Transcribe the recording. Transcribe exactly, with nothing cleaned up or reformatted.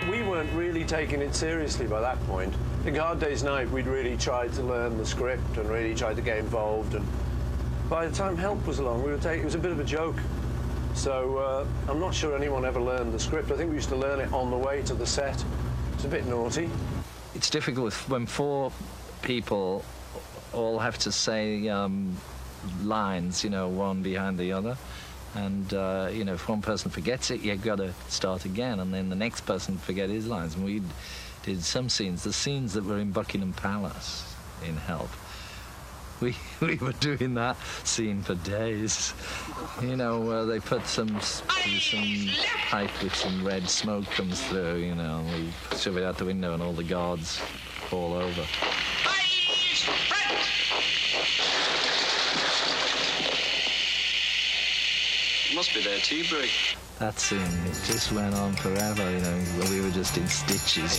We weren't really taking it seriously by that point. I think Hard Day's Night, we'd really tried to learn the script and really tried to get involved, and by the time Help was along, we were taking, it was a bit of a joke. So uh, I'm not sure anyone ever learned the script. I think we used to learn it on the way to the set. It's a bit naughty. It's difficult when four people all have to say um, lines, you know, one behind the other. And, uh, you know, if one person forgets it, you've got to start again, and then the next person forget his lines. And we did some scenes, the scenes that were in Buckingham Palace in Help. We, we were doing that scene for days. You know, uh, they put some, some pipe with some red smoke comes through, you know, and we shove it out the window and all the guards fall over. Must be their tea break. That scene, it just went on forever, you know, we were just in stitches.